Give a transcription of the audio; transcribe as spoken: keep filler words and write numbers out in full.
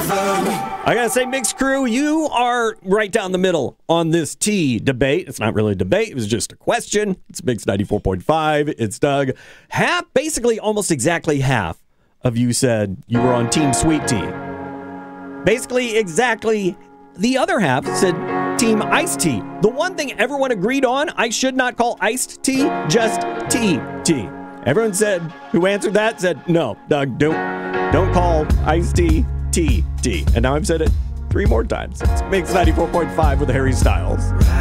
I gotta say, Mixed Crew, you are right down the middle on this tea debate. It's not really a debate, it was just a question. It's Mix ninety-four point five. It's Doug. Half, basically almost exactly half of you said you were on Team Sweet Tea. Basically, exactly the other half said Team Iced Tea. The one thing everyone agreed on, I should not call iced tea, just tea tea. Everyone said, who answered that, said, no, Doug, don't, don't call iced tea tea tea. And now I've said it three more times. It's Mix ninety-four point five with Harry Styles.